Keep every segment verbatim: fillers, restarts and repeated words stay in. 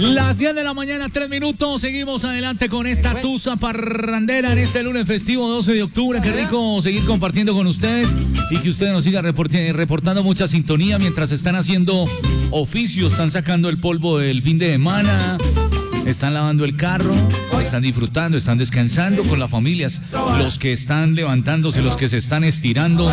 Las diez de la mañana, tres minutos. Seguimos adelante con esta tusa parrandera en este lunes festivo doce de octubre. Qué rico seguir compartiendo con ustedes y que ustedes nos sigan reportando mucha sintonía mientras están haciendo oficios, están sacando el polvo del fin de semana, están lavando el carro, están disfrutando, están descansando con las familias, los que están levantándose, los que se están estirando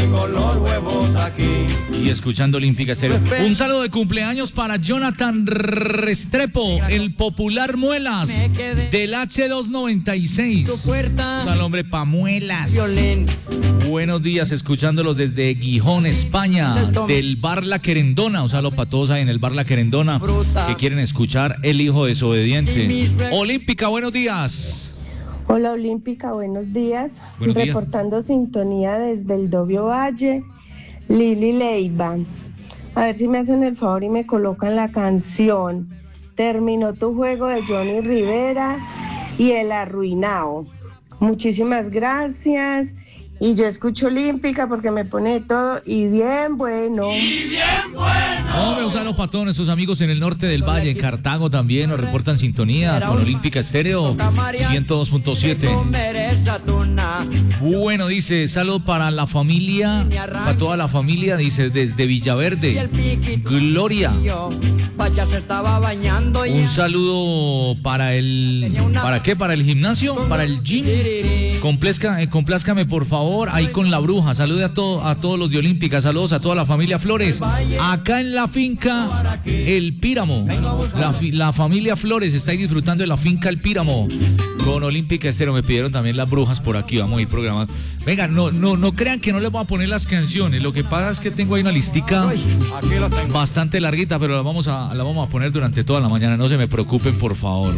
y escuchando Olímpica Estéreo. Un saludo de cumpleaños para Jonathan Restrepo, el popular Muelas del hache doscientos noventa y seis. Al hombre pa' Muelas. Buenos días, escuchándolos desde Gijón, España, del Bar La Querendona. Un saludo para todos ahí en el Bar La Querendona que quieren escuchar El Hijo Desobediente. Olímpica, buenos días. Hola Olímpica, buenos días. Buenos días. Reportando sintonía desde el Dobio Valle, Lili Leiva. A ver si me hacen el favor y me colocan la canción Terminó tu juego de Johnny Rivera y El Arruinao. Muchísimas gracias. Y yo escucho Olímpica porque me pone de todo y bien bueno. Y bien bueno. Hombre, un saludo para todos nuestros amigos en el norte del valle, en Cartago también nos reportan sintonía con Olímpica Estéreo ciento dos punto siete. Bueno, dice, saludo para la familia, para toda la familia, dice, desde Villaverde, Gloria. Un saludo para el, ¿para qué? Para el gimnasio, para el gym. Complazca, eh, complázcame por favor, ahí con la bruja. Salude a, to, a todos los de Olímpica, saludos a toda la familia Flores. Acá en la finca El Píramo, la, la familia Flores está ahí disfrutando de la finca El Píramo con Olímpica Estéreo. Me pidieron también las brujas por aquí, vamos a ir programando. Venga, no, no, no crean que no les voy a poner las canciones. Lo que pasa es que tengo ahí una listica bastante larguita, pero la vamos a, la vamos a poner durante toda la mañana. No se me preocupen, por favor.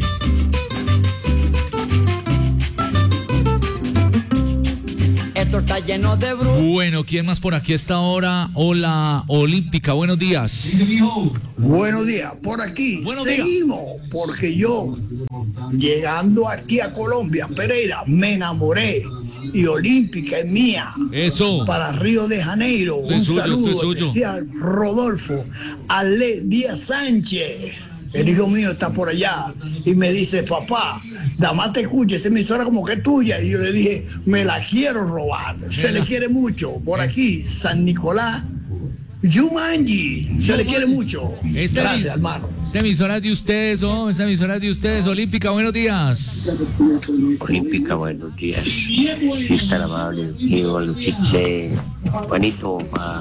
Esto está lleno de brujas. Bueno, ¿quién más por aquí a esta hora? Hola, Olímpica, buenos días. Buenos días, por aquí buenos seguimos, días. Porque yo, llegando aquí a Colombia, Pereira, me enamoré y Olímpica es mía. Eso. Para Río de Janeiro, un suyo, saludo especial, Rodolfo Ale Díaz Sánchez. El hijo mío está por allá y me dice, papá, Damás te escucha, esa emisora como que es tuya. Y yo le dije, me la quiero robar. Se le quiere mucho. Por aquí, San Nicolás, Yumanji, se le quiere mucho. Esta Gracias, emis- hermano. Esta emisora es de ustedes, ¿no? Esta emisora es de ustedes. Olímpica, buenos días. Olímpica, buenos días. Es tan amable, digo, Luchite, Juanito, para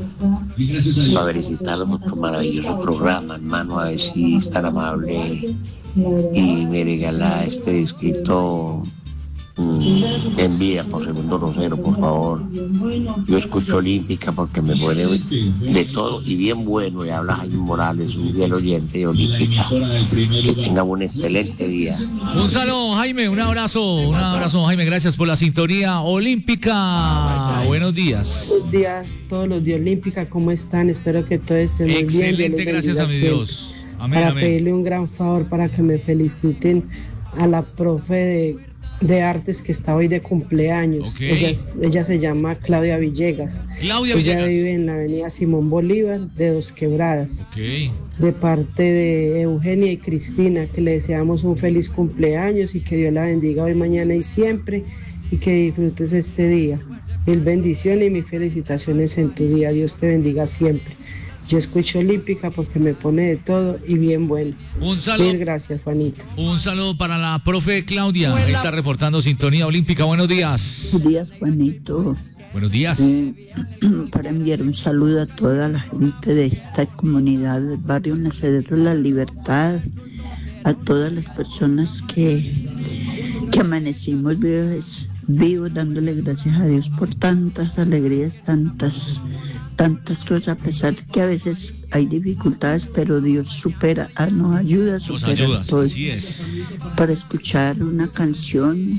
pa felicitarlo por tu maravilloso programa, hermano, a ver si es tan amable y me regala este disquito mmm, en vida por Segundo Rosero, por favor. Yo escucho Olímpica porque me pone de todo y bien bueno. Y habla Jaime Morales, un fiel oyente de Olímpica. Que tenga un excelente día. Un saludo, Jaime, un abrazo, un abrazo, Jaime, gracias por la sintonía. Olímpica, buenos días. Buenos días, todos los de Olímpica, ¿cómo están? Espero que todo esté muy bien. Excelente, gracias a mi Dios. Amén, para amén. pedirle un gran favor para que me feliciten a la profe de, de artes que está hoy de cumpleaños. Okay. Ella, ella se llama Claudia Villegas. Claudia ella Villegas. vive en la avenida Simón Bolívar de Dos Quebradas. Okay. De parte de Eugenia y Cristina, que le deseamos un feliz cumpleaños y que Dios la bendiga hoy, mañana y siempre, y que disfrutes este día. Mil bendiciones y mis felicitaciones en tu día. Dios te bendiga siempre. Yo escucho Olímpica porque me pone de todo y bien bueno. Un saludo. Mil gracias, Juanito. Un saludo para la profe Claudia. Ahí está reportando sintonía Olímpica. Buenos días. Buenos días, Juanito. Buenos días. Eh, para enviar un saludo a toda la gente de esta comunidad del barrio Nacedero La Libertad, a todas las personas que, que amanecimos vivos, vivos, dándole gracias a Dios por tantas alegrías, tantas tantas cosas, a pesar de que a veces hay dificultades, pero Dios supera, ah, nos ayuda a Nos superar ayudas, todo. así es. Para escuchar una canción.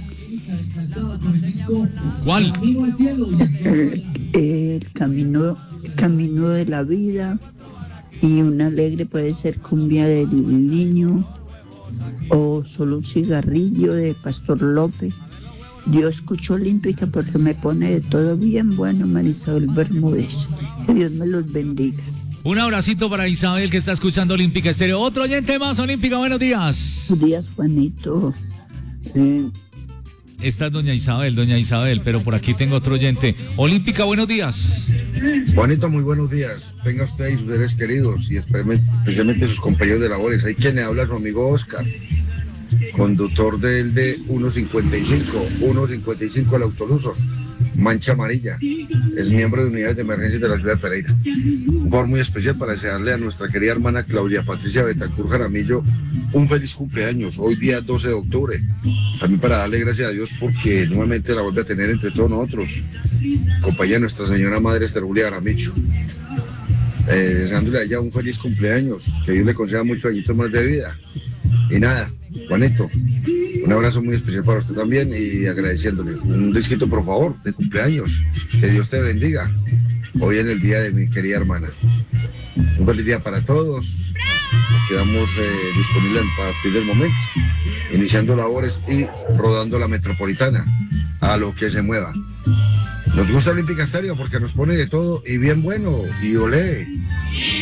¿Cuál? El, el camino, el camino de la vida, y una alegre puede ser Cumbia del Niño o solo un cigarrillo de Pastor López. Yo escucho Olímpica porque me pone de todo bien bueno, Marisabel Bermúdez. Que Dios me los bendiga. Un abracito para Isabel que está escuchando Olímpica Estéreo. Otro oyente más, Olímpica, buenos días. Buenos días, Juanito. Eh, Esta es doña Isabel, doña Isabel, pero por aquí tengo otro oyente. Olímpica, buenos días. Juanito, muy buenos días. Venga usted y sus seres queridos y especialmente sus compañeros de labores. Ahí quien le habla, su amigo Oscar, conductor del de uno cincuenta y cinco, uno cincuenta y cinco al autoluso, Mancha Amarilla. Es miembro de unidades de emergencia de la ciudad de Pereira. Un favor muy especial para desearle a nuestra querida hermana Claudia Patricia Betancur Jaramillo un feliz cumpleaños, hoy día doce de octubre. También para darle gracias a Dios porque nuevamente la vuelve a tener entre todos nosotros, compañía de Nuestra Señora Madre Esther Julia Jaramillo. Eh, deseándole a ella un feliz cumpleaños, que Dios le conceda muchos añitos más de vida. Y nada, Juanito, un abrazo muy especial para usted también y agradeciéndole. Un disquito, por favor, de cumpleaños. Que Dios te bendiga. Hoy en el día de mi querida hermana. Un feliz día para todos. Quedamos eh, disponibles a partir del momento, iniciando labores y rodando la metropolitana a lo que se mueva. Nos gusta Olímpica Estéreo porque nos pone de todo y bien bueno y olé.